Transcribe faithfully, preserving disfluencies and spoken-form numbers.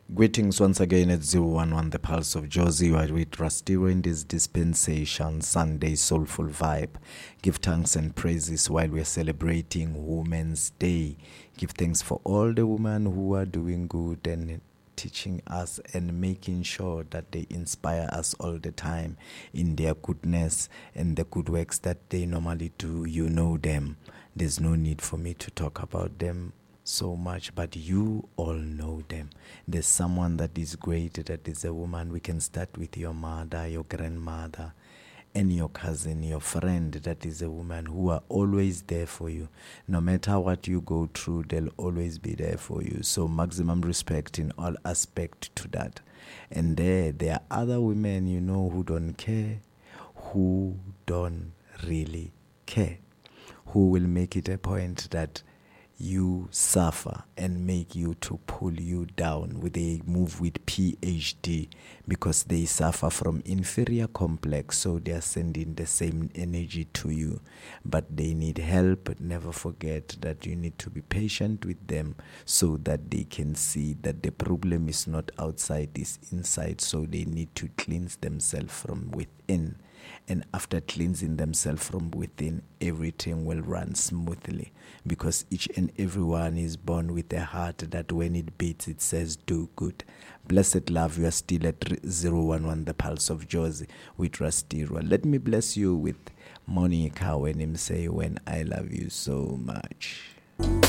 Greetings once again at zero one one, the Pulse of Josie. You are with Rusty in this dispensation, Sunday Soulful Vibe. Give thanks and praises while we are celebrating Women's Day. Give thanks for all the women who are doing good and teaching us and making sure that they inspire us all the time in their goodness and the good works that they normally do. You know them. There's no need for me to talk about them so much, but you all know them. There's someone that is great, that is a woman. We can start with your mother, your grandmother, and your cousin, your friend, that is a woman who are always there for you. No matter what you go through, they'll always be there for you. So maximum respect in all aspect to that. And there, there are other women, you know, who don't care, who don't really care, who will make it a point that you suffer and make you to pull you down. With they move with P H D because they suffer from inferior complex, so they are sending the same energy to you, but they need help. Never forget that you need to be patient with them so that they can see that the problem is not outside, it's inside. So they need to cleanse themselves from within. And after cleansing themselves from within, everything will run smoothly, because each and everyone is born with a heart that when it beats, it says, do good. Blessed love, you are still at zero one one, the Pulse of Josie with Rusty. Let me bless you with Monica when him say, when I love you so much.